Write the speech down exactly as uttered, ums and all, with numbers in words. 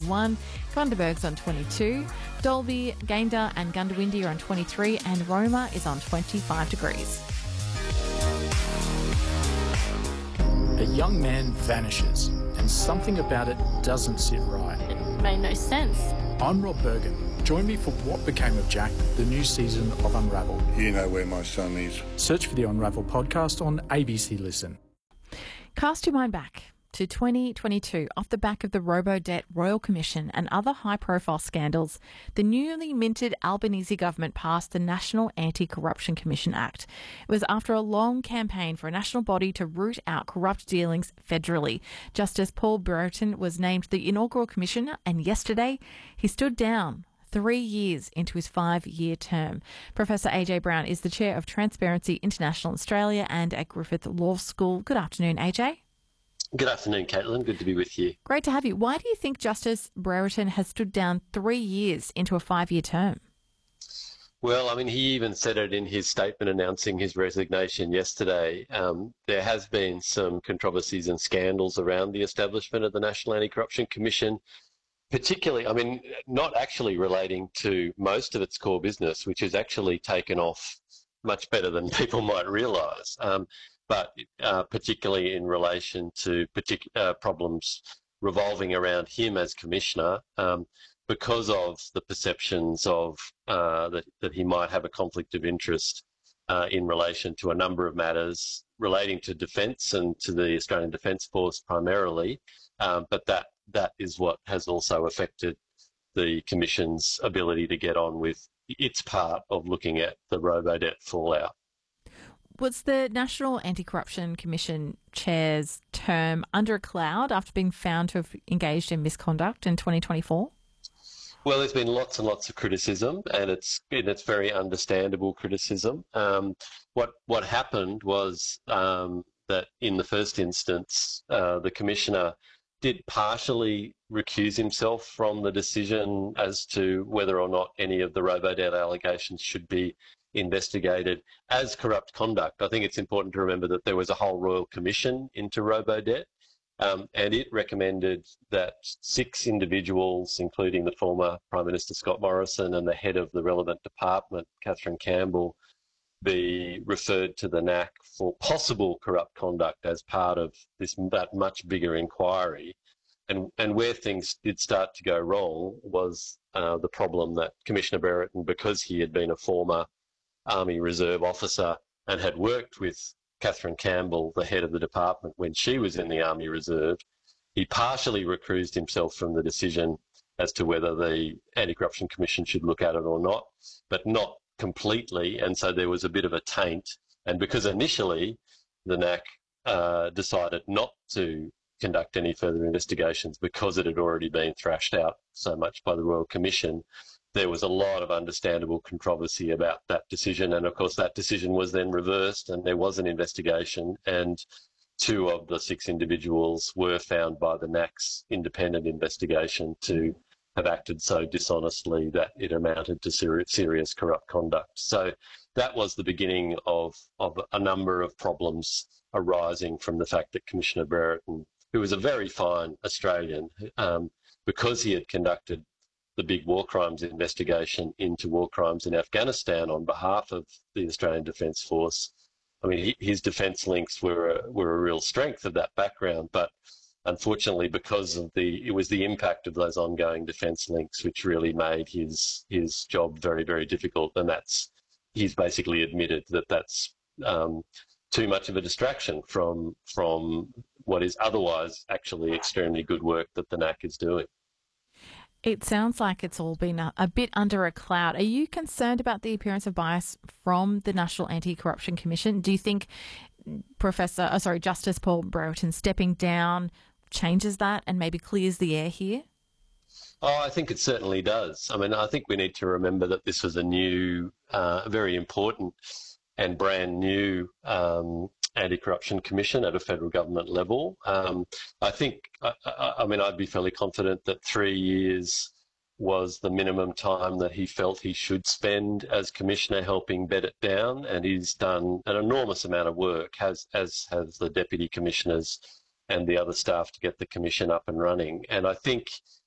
twenty-one, Bundaberg's on twenty-two, Dalby, Gayndah and Gundawindi are on twenty-three, and Roma is on twenty-five degrees. A young man vanishes, and something about it doesn't sit right. It made no sense. I'm Rob Bergen. Join me for What Became of Jack, the new season of Unravel. You know where my son is. Search for the Unravel podcast on A B C Listen. Cast your mind back to twenty twenty-two. Off the back of the Robo-Debt Royal Commission and other high-profile scandals, the newly minted Albanese government passed the National Anti-Corruption Commission Act. It was after a long campaign for a national body to root out corrupt dealings federally. Justice Paul Brereton was named the inaugural commissioner, and yesterday he stood down three years into his five-year term. Professor A J Brown is the chair of Transparency International Australia and at Griffith Law School. Good afternoon, A J. Good afternoon, Caitlin. Good to be with you. Great to have you. Why do you think Justice Brereton has stood down three years into a five-year term? Well, I mean, he even said it in his statement announcing his resignation yesterday. Um, there has been some controversies and scandals around the establishment of the National Anti-Corruption Commission, particularly, I mean, not actually relating to most of its core business, which has actually taken off much better than people might realise. Um, but uh, particularly in relation to partic- uh, problems revolving around him as commissioner, um, because of the perceptions of uh, that, that he might have a conflict of interest uh, in relation to a number of matters relating to defence and to the Australian Defence Force primarily, um, but that that is what has also affected the Commission's ability to get on with its part of looking at the robo-debt fallout. Was the National Anti-Corruption Commission chair's term under a cloud after being found to have engaged in misconduct in twenty twenty-four? Well, there's been lots and lots of criticism, and it's and it's very understandable criticism. Um, what what happened was um, that in the first instance, uh, the Commissioner did partially recuse himself from the decision as to whether or not any of the robo-debt allegations should be investigated as corrupt conduct. I think it's important to remember that there was a whole Royal Commission into robo-debt, um, and it recommended that six individuals, including the former Prime Minister Scott Morrison and the head of the relevant department, Catherine Campbell, be referred to the N A C for possible corrupt conduct as part of this that much bigger inquiry. And, and where things did start to go wrong was uh, the problem that Commissioner Brereton, because he had been a former Army Reserve officer and had worked with Catherine Campbell, the head of the department, when she was in the Army Reserve, he partially recused himself from the decision as to whether the Anti-Corruption Commission should look at it or not, but not completely, and so there was a bit of a taint. And because initially the N A C uh, decided not to conduct any further investigations because it had already been thrashed out so much by the Royal Commission, there was a lot of understandable controversy about that decision. And of course that decision was then reversed and there was an investigation, and two of the six individuals were found by the N A C's independent investigation to have acted so dishonestly that it amounted to ser- serious corrupt conduct. So that was the beginning of, of a number of problems arising from the fact that Commissioner Brereton, who was a very fine Australian, um, because he had conducted the big war crimes investigation into war crimes in Afghanistan on behalf of the Australian Defence Force. I mean, he, his defence links were a, were a real strength of that background, but unfortunately, because of the, it was the impact of those ongoing defence links which really made his his job very, very difficult. And that's, he's basically admitted that that's um, too much of a distraction from from what is otherwise actually extremely good work that the N A C is doing. It sounds like it's all been a, a bit under a cloud. Are you concerned about the appearance of bias from the National Anti-Corruption Commission? Do you think Professor, oh, sorry, Justice Paul Brereton stepping down changes that and maybe clears the air here? Oh, I think it certainly does. I mean, I think we need to remember that this was a new, uh, very important and brand new um, anti-corruption commission at a federal government level. Um, I think, I, I, I mean, I'd be fairly confident that three years was the minimum time that he felt he should spend as commissioner helping bed it down, and he's done an enormous amount of work, as, as has the deputy commissioners and the other staff, to get the commission up and running. And I think